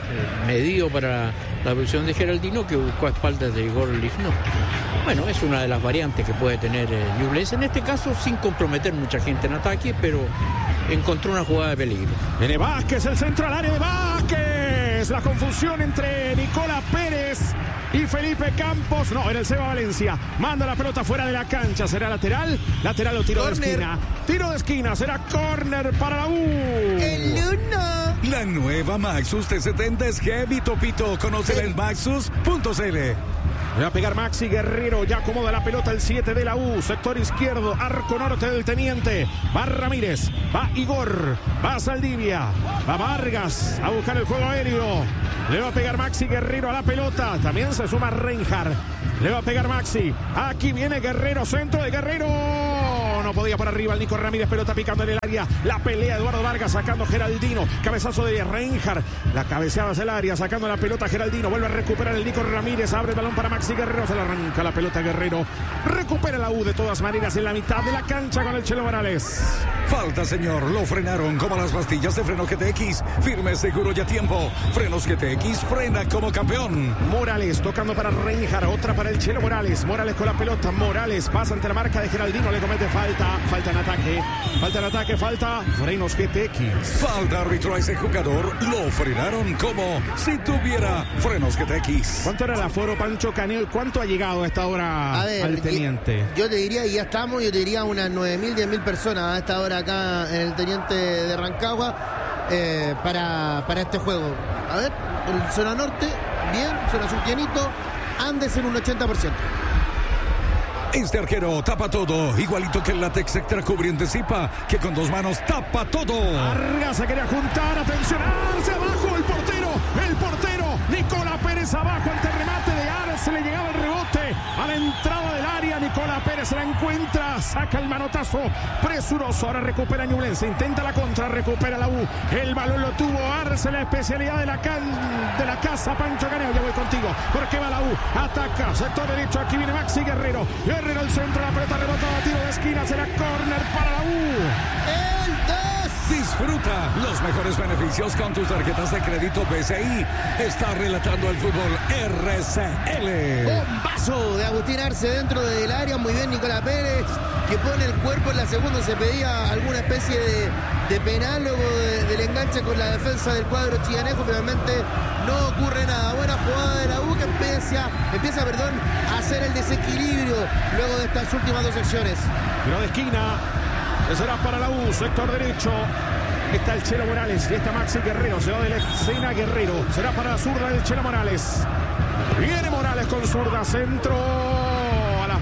medido para la posición de Geraldino, que buscó a espaldas de Igor Lichnowsky. Bueno, es una de las variantes que puede tener Ñublense, en este caso sin comprometer mucha gente en ataque, pero encontró una jugada de peligro. Viene Vázquez, el centro al área de Vázquez. La confusión entre Nicolás Pérez y Felipe Campos. No, era el Seba Valencia. Manda la pelota fuera de la cancha. ¿Será lateral? Lateral o tiro de esquina. Tiro de esquina. Será córner para la U. El uno. La nueva Maxus T70 es heavy, topito. Conócela en maxus.cl. Va a pegar Maxi Guerrero, ya acomoda la pelota el 7 de la U, sector izquierdo, arco norte del Teniente. Va Ramírez, va Igor, va Saldivia, va Vargas a buscar el juego aéreo. Le va a pegar Maxi Guerrero a la pelota, también se suma Reinhardt. Le va a pegar Maxi, aquí viene Guerrero, centro de Guerrero. No podía por arriba el Nico Ramírez, pelota picando en el área. La pelea Eduardo Vargas sacando Geraldino. Cabezazo de Reinhardt. La cabeceada hacia el área, sacando la pelota Geraldino. Vuelve a recuperar el Nico Ramírez. Abre el balón para Maxi Guerrero. Se le arranca la pelota Guerrero. Recupera la U de todas maneras en la mitad de la cancha con el Chelo Morales. Falta, señor. Lo frenaron como las pastillas de freno GTX. Firme, seguro y a tiempo. Frenos GTX, frena como campeón. Morales tocando para Reinhardt. Otra para el Chelo Morales. Morales con la pelota. Morales pasa ante la marca de Geraldino. Le comete falta. Falta en ataque, falta frenos GTX. Falta, árbitro, a ese jugador. Lo frenaron como si tuviera frenos GTX. ¿Cuánto era el aforo, Pancho Canel? ¿Cuánto ha llegado a esta hora al Teniente? Yo te diría, y ya estamos, yo te diría unas 9.000, 10.000 personas a esta hora acá en el Teniente de Rancagua para este juego. A ver, el zona norte, bien, zona sur llenito, Andes en un 80%. Este arquero tapa todo, igualito que el látex extra cubriente Zipa, que con 2 manos tapa todo. Vargas se quería juntar, atención, Arce abajo, el portero, Nicolás Pérez abajo ante el remate de Arce, le llegaba el rebote a la entrada del área, Nicolás Pérez se la encuentra, saca el manotazo presuroso, ahora recupera Ñublense, intenta la contra, recupera la U, el balón lo tuvo Arce, la especialidad de la casa, Pancho Caneo, ya voy contigo, porque va la U, ataca, sector derecho, aquí viene Maxi Guerrero al centro, la pelota rebotada, tiro de esquina, será córner para la U. El 2. Disfruta los mejores beneficios con tus tarjetas de crédito BCI. Está relatando el fútbol RCL. Bombazo de Agustín Arce dentro del área, muy bien Nicolás Pérez, que pone el cuerpo en la segunda, se pedía alguna especie de penal luego del enganche con la defensa del cuadro chianejo, finalmente no ocurre nada. Buena jugada de la U que empieza a hacer el desequilibrio luego de estas últimas 2 secciones. Tiro de esquina, será para la U, sector derecho. Está el Chelo Morales y está Maxi Guerrero, se va de la escena Guerrero, será para la zurda del Chelo Morales. Viene Morales con zurda, centro a las manos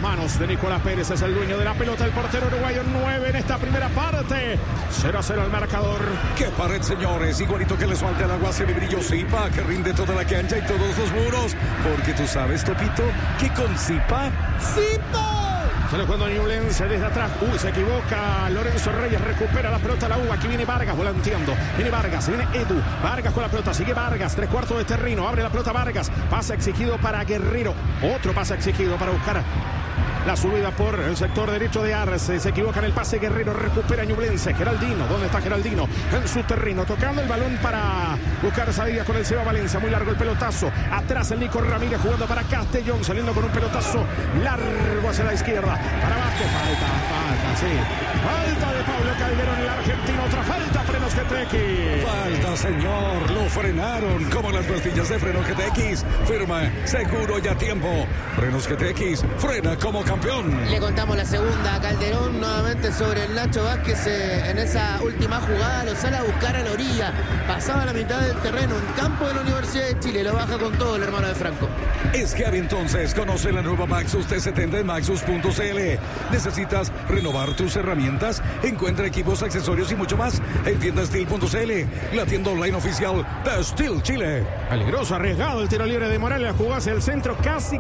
manos de Nicolás Pérez, es el dueño de la pelota, el portero uruguayo. 9 en esta primera parte. 0-0 el marcador. ¡Qué pared, señores! Igualito que les falta el agua semibrillo Zipa, que rinde toda la cancha y todos los muros. Porque tú sabes, Topito, que con Zipa... ¡Zipa! Sale cuando Ñublense desde atrás. Se equivoca Lorenzo Reyes, recupera la pelota la U. Aquí viene Vargas volanteando. Viene Vargas, viene Edu. Vargas con la pelota, sigue Vargas, 3/4 de terreno. Abre la pelota Vargas. Pase exigido para Guerrero. Otro pase exigido para buscar la subida por el sector derecho de Arce. Se equivoca en el pase Guerrero, recupera Ñublense. Geraldino, ¿dónde está Geraldino? En su terreno, tocando el balón para buscar salida con el Seba Valencia. Muy largo el pelotazo. Atrás el Nico Ramírez jugando para Castellón, saliendo con un pelotazo largo hacia la izquierda. Para Vázquez, falta, sí. Falta de Pablo Calderón, el argentino. Otra falta, Frenos GTX. Falta, señor. Lo frenaron como las pastillas de Frenos GTX. Firma, seguro y a tiempo. Frenos GTX, frena como campeón. Le contamos la segunda a Calderón, nuevamente sobre el Nacho Vázquez. En esa última jugada lo sale a buscar a la orilla. Pasaba la mitad del terreno en campo de la Universidad de Chile. Lo baja con todo el hermano de Franco. Es que entonces conoce la nueva Maxus T70 en Maxus.cl. ¿Necesitas renovar tus herramientas? Encuentra equipos, accesorios y mucho más en tiendasteel.cl, la tienda online oficial de Steel Chile. Peligroso, arriesgado el tiro libre de Morales. Jugó hacia el centro, casi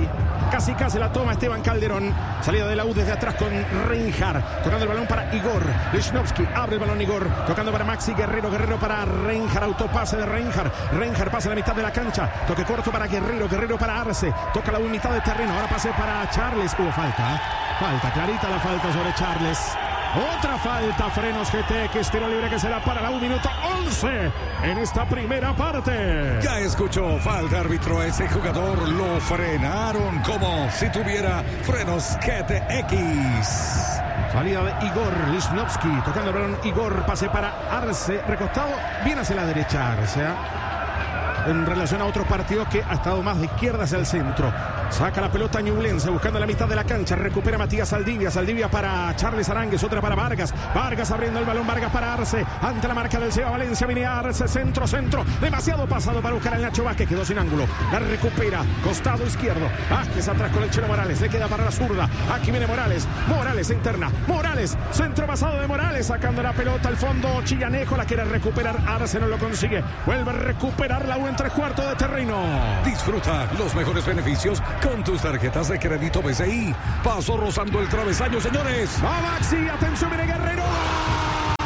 la toma Esteban Calderón. Salida de la U desde atrás con Reinhardt. Tocando el balón para Igor Lichnowsky. Abre el balón Igor. Tocando para Maxi Guerrero. Guerrero para Reinhardt. Autopase de Reinhardt. Reinhardt pasa a la mitad de la cancha. Toque corto para Guerrero. Guerrero para Arce. Toca la mitad de terreno. Ahora pase para Charles. Hubo falta. Falta, clarita la falta sobre Charles. Otra falta, Frenos GTX, tiro libre que se la para la U, minuto 11 en esta primera parte. Ya escuchó, falta árbitro, ese jugador lo frenaron como si tuviera Frenos GTX. Salida de Igor Lichnowsky, tocando el balón Igor, pase para Arce, recostado, bien hacia la derecha Arce, en relación a otros partidos que ha estado más de izquierda hacia el centro. Saca la pelota Ñublense buscando la mitad de la cancha. Recupera Matías Saldivia. Saldivia para Charles Aránguez. Otra para Vargas. Vargas abriendo el balón. Vargas para Arce. Ante la marca del Seba Valencia. Viene Arce. Centro. Demasiado pasado para buscar al Nacho Vázquez. Quedó sin ángulo. La recupera. Costado izquierdo. Vázquez atrás con el Chelo Morales. Le queda para la zurda. Aquí viene Morales. Morales interna. Morales. Centro pasado de Morales. Sacando la pelota al fondo. Chillanejo la quiere recuperar. Arce no lo consigue. Vuelve a recuperar la U en 3/4 de terreno. Disfruta los mejores beneficios con tus tarjetas de crédito BCI. Paso rozando el travesaño, señores. Va Maxi, atención, viene Guerrero.